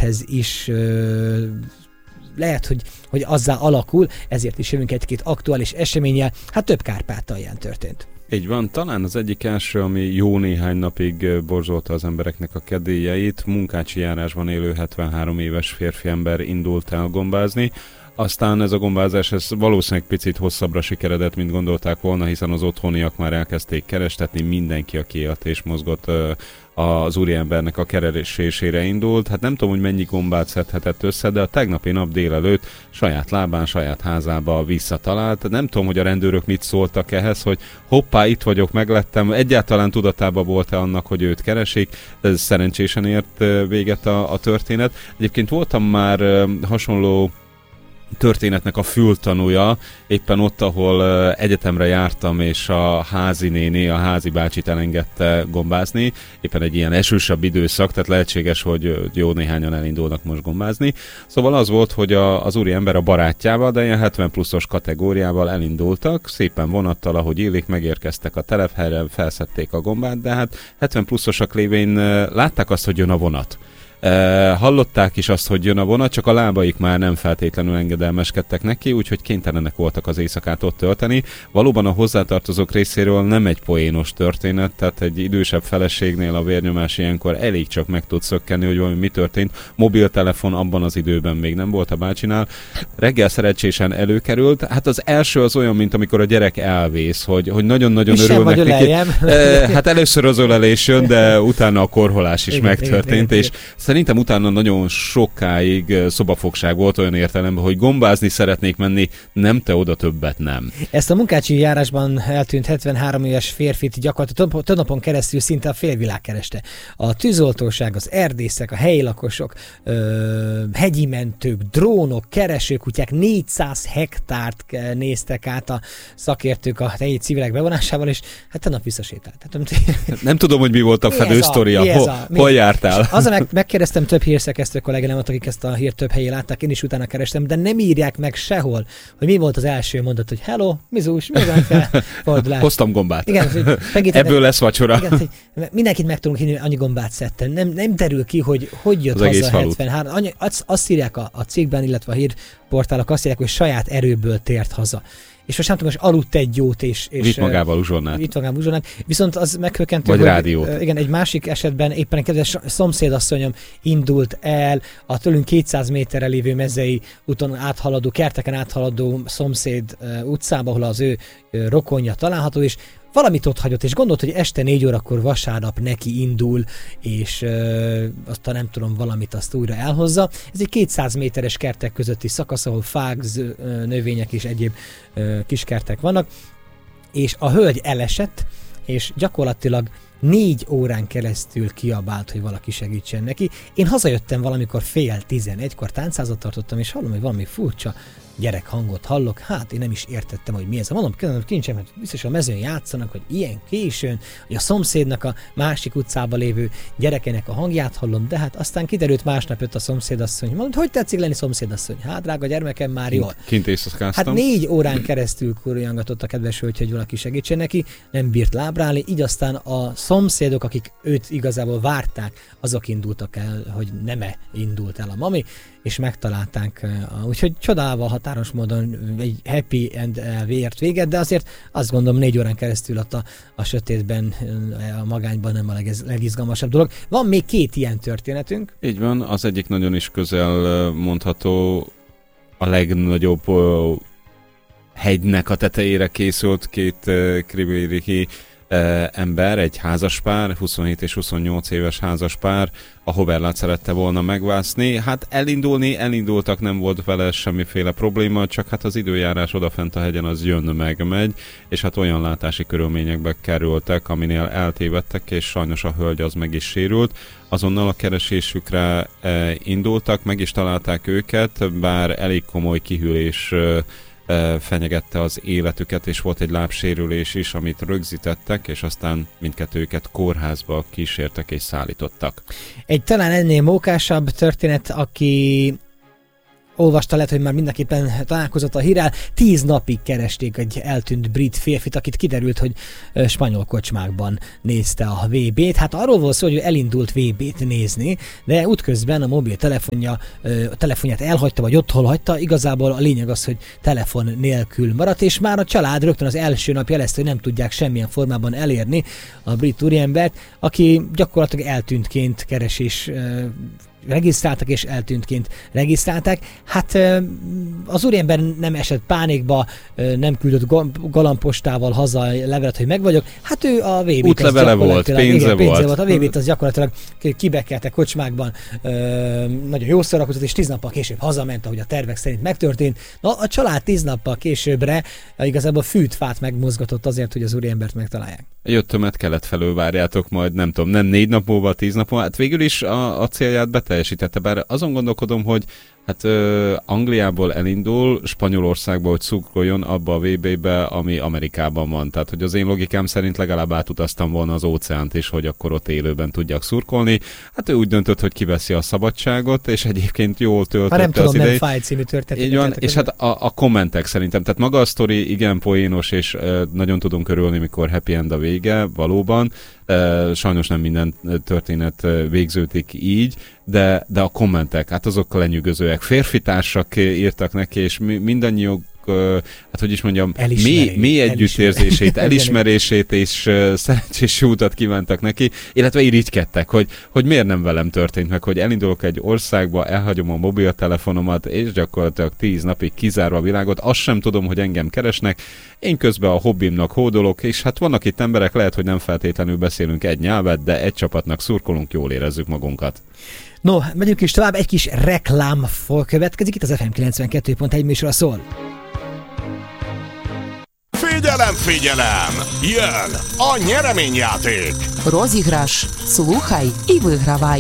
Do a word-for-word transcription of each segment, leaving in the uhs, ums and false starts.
élethez is ö, lehet, hogy, hogy azzá alakul, ezért is jövünk egy-két aktuális eseménnyel, hát több Kárpátalján történt. Így van, talán az egyik első, ami jó néhány napig borzolta az embereknek a kedélyeit, munkácsi járásban élő hetvenhárom éves férfi ember indult el gombázni, aztán ez a gombázás ez valószínűleg picit hosszabbra sikeredett, mint gondolták volna, hiszen az otthoniak már elkezdték kerestetni, mindenki, aki élt és mozgott az úriembernek a keresésére indult. Hát nem tudom, hogy mennyi gombát szedhetett össze, de a tegnapi nap délelőtt saját lábán, saját házába visszatalált. Nem tudom, hogy a rendőrök mit szóltak ehhez, hogy hoppá, itt vagyok, meglettem. Egyáltalán tudatában volt-e annak, hogy őt keresik. Ez szerencsésen ért véget a, a történet. Egyébként voltam már hasonló történetnek a fültanúja, éppen ott, ahol egyetemre jártam, és a házi néni, a házi bácsit elengedte gombázni, éppen egy ilyen esősebb időszak, tehát lehetséges, hogy jó néhányan elindulnak most gombázni. Szóval az volt, hogy a, az úri ember a barátjával, de ilyen hetven pluszos kategóriával elindultak, szépen vonattal, ahogy illik, megérkeztek a telephelyre, felszedték a gombát, de hát hetven pluszosak lévén látták azt, hogy jön a vonat. Uh, hallották is azt, hogy jön a vonat, csak a lábaik már nem feltétlenül engedelmeskedtek neki, úgyhogy kénytelenek voltak az éjszakát ott tölteni. Valóban a hozzátartozók részéről nem egy poénos történet, tehát egy idősebb feleségnél a vérnyomás ilyenkor elég csak meg tud szökkenni, hogy valami mi történt. Mobiltelefon abban az időben még nem volt a bácsinál. Reggel szerencsésen előkerült. Hát az első az olyan, mint amikor a gyerek elvész, hogy, hogy nagyon-nagyon örülnek neki. Uh, hát először az ölelés jön, de utána a korholás is igen, megtörtént, igen, igen, és szerintem utána nagyon sokáig szobafogság volt olyan értelemben, hogy gombázni szeretnék menni, nem te oda többet nem. Ezt a munkácsi járásban eltűnt hetvenhárom éves férfit gyakorlatilag több napon keresztül szinte a félvilág kereste. A tűzoltóság, az erdészek, a helyi lakosok, ö, hegyi mentők, drónok, keresőkutyák négyszáz hektárt néztek át a szakértők a helyi civilek bevonásával, és hát tegnap visszasétált. Nem tudom, hogy mi volt a fedősztoria, hol, hol jártál? Az a meg, megkérdeztem több hírszerkesztő kollégámat, akik ezt a hírt több helyén látták, én is utána kerestem, de nem írják meg sehol, hogy mi volt az első mondat, hogy hello, Mizus, mi van fel? Fordulás. Hoztam gombát. Igen, ebből lesz vacsora. Igen, hogy mindenkit meg tudunk hinni, hogy annyi gombát szedtem. Nem, nem derül ki, hogy hogy jött az haza hetvenhárom. Annyi, azt, azt írják a, a cikkben, illetve a hírportálok azt írják, hogy saját erőből tért haza. És most nem tudom, most aludt egy jót, és... és vitt magával uzsonnát. Vitt magával uzsonnát. Viszont az meghökkentő, vagy hogy rádiót. Igen, egy másik esetben éppen egy kedves szomszédasszonyom indult el a tőlünk kétszáz méterre lévő mezei úton áthaladó, kerteken áthaladó szomszéd utcába, ahol az ő rokonja található, és valamit ott hagyott, és gondolt, hogy este négy órakor vasárnap neki indul, és ö, aztán nem tudom, valamit azt újra elhozza. Ez egy kétszáz méteres kertek közötti szakasz, ahol fák, zö, növények és egyéb ö, kiskertek vannak, és a hölgy elesett, és gyakorlatilag négy órán keresztül kiabált, hogy valaki segítsen neki. Én hazajöttem valamikor fél tizenegykor, táncázat tartottam, és hallom, hogy valami furcsa gyerek hangot hallok, hát én nem is értettem, hogy mi ez. Mondom, hogy kincsem, hogy biztos a mezőn játszanak, hogy ilyen későn, hogy a szomszédnak a másik utcába lévő gyerekének a hangját hallom, de hát aztán kiderült, másnap jött a szomszédasszony. Mondom, hogy tetszik lenni szomszédasszony? Hát drága gyermekem, már jól. Kint éjszakáztam. Hát négy órán keresztül kurjangatott a kedves hölgy, hogy valaki segítsen neki, nem bírt lábrálni, így aztán a szomszédok, akik őt igazából várták, azok indultak el, hogy neme indult el a mami, és megtalálták, úgyhogy csodálva határos módon egy happy end ért véget, de azért azt gondolom négy órán keresztül ott a, a sötétben, a magányban nem a legez, legizgalmasabb dolog. Van még két ilyen történetünk. Így van, az egyik nagyon is közel mondható, a legnagyobb uh, hegynek a tetejére készült két uh, kribériki uh, ember, egy házaspár, huszonhét és huszonnyolc éves házaspár, a Hoverlát szerette volna megvászni. Hát elindulni, elindultak, nem volt vele semmiféle probléma, csak hát az időjárás odafent a hegyen az jön meg megy, és hát olyan látási körülményekbe kerültek, aminél eltévedtek, és sajnos a hölgy az meg is sérült. Azonnal a keresésükre e, indultak, meg is találták őket, bár elég komoly kihűlés e, fenyegette az életüket, és volt egy lábsérülés is, amit rögzítettek, és aztán mindkettőket kórházba kísértek és szállítottak. Egy talán ennél mókásabb történet, aki olvasta, lehet, hogy már mindenképpen találkozott a hírrel. Tíz napig keresték egy eltűnt brit férfit, akit kiderült, hogy spanyol kocsmákban nézte a vé bét. Hát arról volt szó, hogy elindult vé bét nézni, de útközben a mobiltelefonja, a telefonját elhagyta, vagy otthon hagyta. Igazából a lényeg az, hogy telefon nélkül maradt, és már a család rögtön az első nap jelezte, hogy nem tudják semmilyen formában elérni a brit úriembert, aki gyakorlatilag eltűntként keresés regisztráltak és eltűntként regisztrálták. Hát az úriember nem esett pánikba, nem küldött galambpostával haza levelet, hogy meg vagyok. Hát ő a vé bét útlevele volt, pénze, igen, pénze volt. volt. A vé bét az gyakorlatilag kibekelte kocsmákban, nagyon jó szórakozott, és tíz nappal később hazament, ahogy a tervek szerint megtörtént. Na, a család tíz nappal későbbre igazából fűt-fát megmozgatott azért, hogy az úriembert megtalálják. Jöttömet kelet felől várjátok majd, nem tudom, nem négy nap múlva, tíz nap múlva, hát végül is a, a célját beteljesítette, bár azon gondolkodom, hogy hát ö, Angliából elindul Spanyolországba, hogy szurkoljon abba a vé bébe, ami Amerikában van. Tehát, hogy az én logikám szerint legalább átutaztam volna az óceánt is, hogy akkor ott élőben tudjak szurkolni. Hát ő úgy döntött, hogy kiveszi a szabadságot, és egyébként jól töltötte nem tudom, az idejét. nem fáj című történet. Így van, és hát a, a kommentek szerintem, tehát maga a sztori igen poénos, és ö, nagyon tudunk örülni, mikor happy end a vége, valóban. Uh, sajnos nem minden történet végződik így, de, de a kommentek, hát azok lenyűgözőek. Férfitársak írtak neki, és mi, mindannyiuk, uh, hát hogy is mondjam, mély, mély együttérzését, elismerését és uh, szerencsés útat kívántak neki, illetve irigykedtek, hogy, hogy miért nem velem történt meg, hogy elindulok egy országba, elhagyom a mobiltelefonomat, és gyakorlatilag tíz napig kizárva a világot, azt sem tudom, hogy engem keresnek, én közben a hobbimnak hódolok, és hát vannak itt emberek, lehet, hogy nem feltétlenül beszélünk egy nyelvet, de egy csapatnak szurkolunk, jól érezzük magunkat. No, megyünk is tovább, egy kis reklám következik, itt az ef em kilencvenkettő pont egy műsora szól. Figyelem, figyelem! Jön a nyereményjáték! Rozigras, słuchaj i wygrywaj!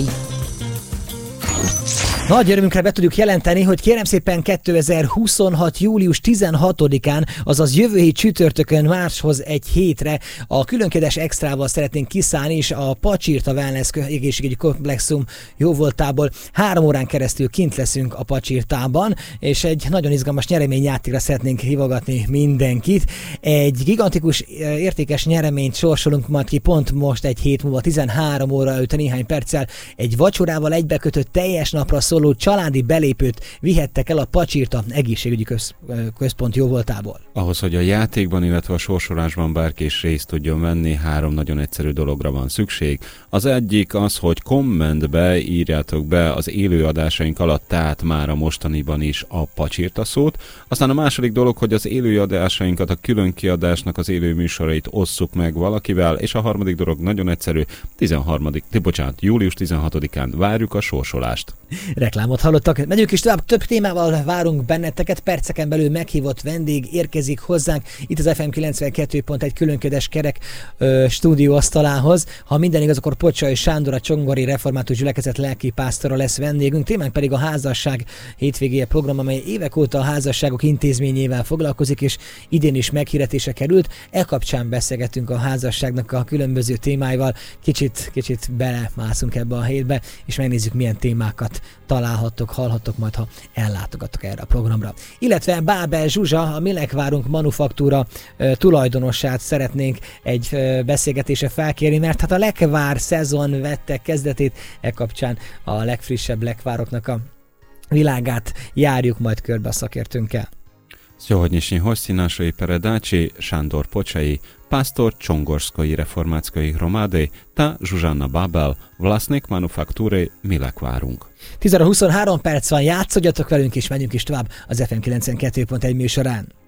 Nagy örömünkre be tudjuk jelenteni, hogy kérem szépen kétezer-huszonhat. július tizenhatodikán, azaz jövő hét csütörtökön máshoz egy hétre a különleges extrával szeretnénk kiszállni, és a Pacsirta Wellness egészségügyi komplexum jóvoltából három órán keresztül kint leszünk a Pacsirtában, és egy nagyon izgalmas nyereményjátékra szeretnénk hívogatni mindenkit. Egy gigantikus értékes nyereményt sorsolunk majd ki pont most egy hét múlva, tizenhárom óra előtt néhány perccel, egy vacsorával egybekötött teljes napra szóló családi belépőt vihettek el a Pacsirta egészségügyi köz, központ jóvoltából. Ahhoz, hogy a játékban, illetve a sorsolásban bárki is részt tudjon venni, három nagyon egyszerű dologra van szükség. Az egyik az, hogy kommentbe írjátok be az élőadásaink alatt, tehát már a mostaniban is a Pacsirta szót. Aztán a második dolog, hogy az élőadásainkat, a külön kiadásnak az élő műsorait osszuk meg valakivel, és a harmadik dolog nagyon egyszerű, tizenharmadik bocsánat, július tizenhatodikán várjuk a sorsolást. Reklámot hallottak. Megyünk is tovább, több témával várunk benneteket, perceken belül meghívott vendég érkezik hozzánk itt az ef em kilencvenkettő pont egy különködes kerek ö, stúdióasztalához. Ha minden igaz, akkor Pocsai Sándor, a Csongori Református Gyülekezet lelkipásztora lesz vendégünk. Témánk pedig a házasság hétvégéje program, amely évek óta a házasságok intézményével foglalkozik, és idén is meghirdetése került. E kapcsán beszélgetünk a házasságnak a különböző témáival. Kicsit, kicsit belemászunk ebbe a hétbe, és megnézzük, milyen témákat találhattok, hallhattok majd, ha ellátogattok erre a programra. Illetve Bábel Zsuzsa, a Mi Lekvárunk Manufaktúra uh, tulajdonosát szeretnénk egy uh, beszélgetésre felkérni, mert hát a lekvár szezon vette kezdetét, e kapcsán a legfrissebb lekvároknak a világát járjuk majd körbe a szakértőnkkel. Сегодняшние гости нашей передачи Шандор Почай, пастор Чонгорської реформатської громади та Zsuzsanna Bábel, власник мануфактури Mi Lekvárunk. tíz óra huszonhárom perc van, játszodjatok velünk és menjünk is tovább az ef em kilencvenkettő pont egy műsorán.